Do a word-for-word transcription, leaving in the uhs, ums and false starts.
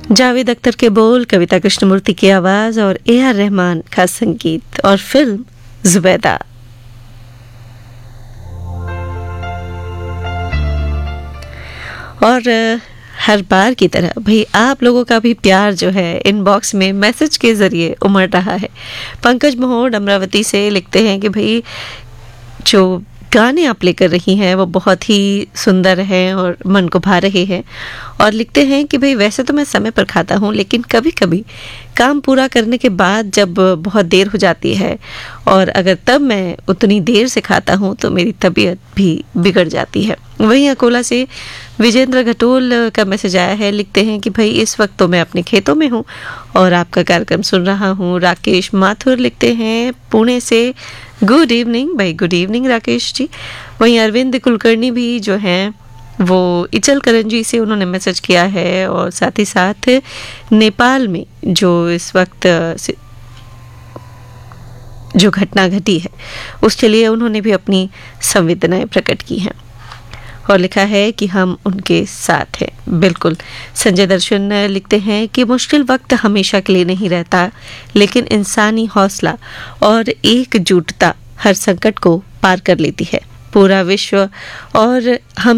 जावेद अख्तर के बोल, कविता कृष्णमूर्ति की आवाज और ए आर रहमान का संगीत और फिल्म जुबैदा। और हर बार की तरह भाई आप लोगों का भी प्यार जो है इनबॉक्स में मैसेज के जरिए उमड़ रहा है। पंकज मोहोड अमरावती से लिखते हैं कि भाई जो गाने आप लेकर रही हैं वो बहुत ही सुंदर हैं और मन को भा रहे हैं। और लिखते हैं कि भाई वैसे तो मैं समय पर खाता हूँ, लेकिन कभी कभी काम पूरा करने के बाद जब बहुत देर हो जाती है और अगर तब मैं उतनी देर से खाता हूँ तो मेरी तबीयत भी बिगड़ जाती है। वहीं अकोला से विजेंद्र घटोल का मैसेज आया है। लिखते हैं कि भाई इस वक्त तो मैं अपने खेतों में हूँ और आपका कार्यक्रम सुन रहा हूँ। राकेश माथुर लिखते हैं पुणे से, गुड इवनिंग भाई, गुड इवनिंग राकेश जी। वहीं अरविंद कुलकर्णी भी जो हैं वो इचल करंजी से उन्होंने मैसेज किया है और साथ ही साथ नेपाल में जो इस वक्त जो घटना घटी है उसके लिए उन्होंने भी अपनी संवेदनाएं प्रकट की हैं और लिखा है कि हम उनके साथ हैं। बिल्कुल। संजय दर्शन लिखते हैं कि मुश्किल वक्त हमेशा के लिए नहीं रहता, लेकिन इंसानी हौसला और एकजुटता हर संकट को पार कर लेती है। पूरा विश्व और हम